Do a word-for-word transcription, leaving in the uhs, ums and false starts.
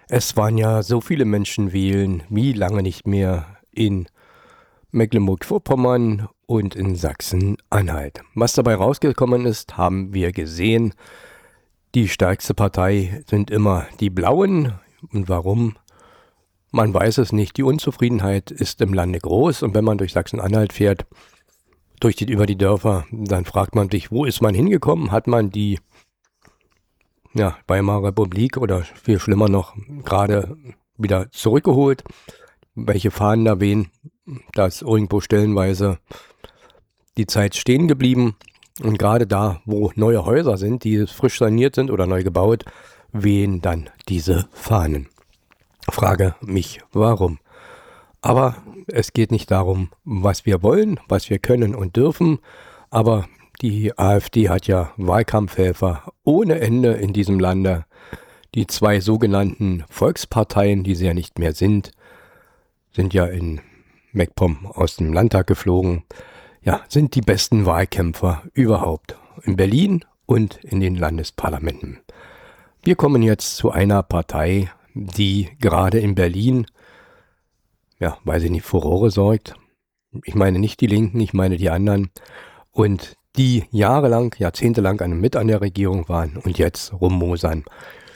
Es waren ja so viele Menschen wählen, wie lange nicht mehr in Mecklenburg-Vorpommern und in Sachsen-Anhalt. Was dabei rausgekommen ist, haben wir gesehen. Die stärkste Partei sind immer die Blauen. Und warum? Man weiß es nicht. Die Unzufriedenheit ist im Lande groß. Und wenn man durch Sachsen-Anhalt fährt, durch die, über die Dörfer, dann fragt man sich, wo ist man hingekommen? Hat man die ja, Weimarer Republik oder viel schlimmer noch gerade wieder zurückgeholt? Welche Fahnen da wehen? Da ist irgendwo stellenweise die Zeit stehen geblieben. Und gerade da, wo neue Häuser sind, die frisch saniert sind oder neu gebaut, wehen dann diese Fahnen. Frage mich, warum? Aber es geht nicht darum, was wir wollen, was wir können und dürfen. Aber die AfD hat ja Wahlkampfhelfer ohne Ende in diesem Lande. Die zwei sogenannten Volksparteien, die sie ja nicht mehr sind, sind ja in MacPom aus dem Landtag geflogen. Ja, sind die besten Wahlkämpfer überhaupt in Berlin und in den Landesparlamenten. Wir kommen jetzt zu einer Partei, die gerade in Berlin, ja, weil sie nicht Furore sorgt. Ich meine nicht die Linken, ich meine die anderen. Und die jahrelang, jahrzehntelang mit an der Regierung waren und jetzt rummosern.